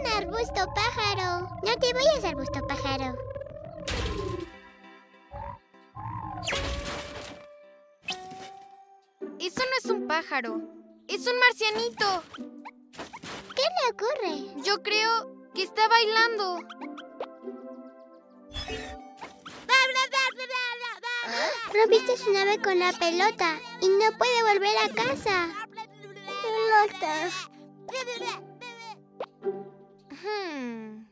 un arbusto pájaro. No te vayas, arbusto pájaro. Eso no es un pájaro. Es un marcianito. ¿Qué le ocurre? Yo creo que está bailando. Rompiste su nave con la pelota y no puede volver a casa. Pelota.